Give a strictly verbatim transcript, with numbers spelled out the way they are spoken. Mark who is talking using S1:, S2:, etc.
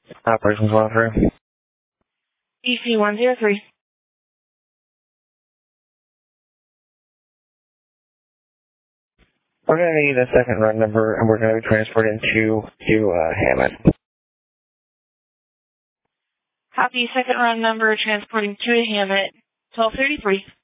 S1: Operations one three.
S2: E C one zero three.
S1: We're going to need a second run number, and we're going to be transporting to, to uh, Hammond.
S2: Copy second run number transporting to Hammond, twelve thirty-three.